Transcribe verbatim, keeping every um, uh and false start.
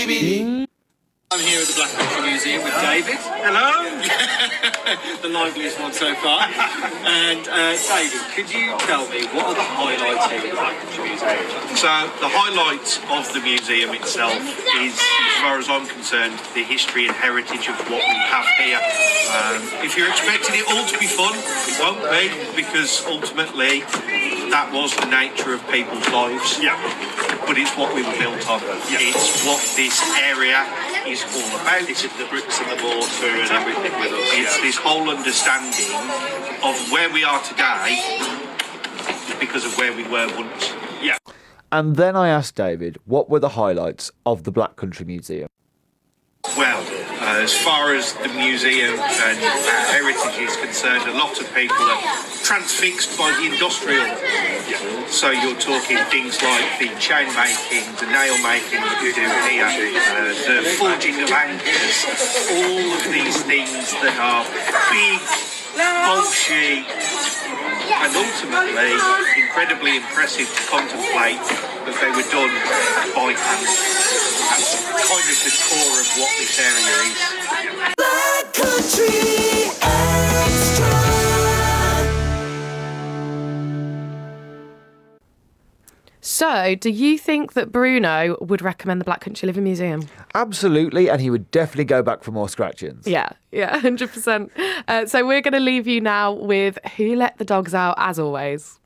I'm here at the Black Country Museum with David. Hello. The liveliest one so far. And uh, David, could you tell me what are the highlights here at the Black Country Museum? So the highlight of the museum itself is, as far as I'm concerned, the history and heritage of what we have here. Um, if you're expecting it all to be fun, it won't be, because ultimately that was the nature of people's lives. Yeah. But it's what we were built on. Yeah. It's what this area is all about. It's the bricks and the mortar and everything with us. It's yeah. this whole understanding of where we are today because of where we were once. Yeah. And then I asked David what were the highlights of the Black Country Museum. Well, uh, as far as the museum and our heritage is concerned, a lot of people are transfixed by the industrial. So you're talking things like the chain making, the nail making that we do here, uh, the forging of anchors, all of these things that are big, bulky, and ultimately incredibly impressive to contemplate that they were done by hand. That's kind of the core of what this area is. Black Country Extra. So, do you think that Bruno would recommend the Black Country Living Museum? Absolutely, and he would definitely go back for more scratch-ins. Yeah, yeah, one hundred percent. Uh, so we're going to leave you now with Who Let the Dogs Out, as always.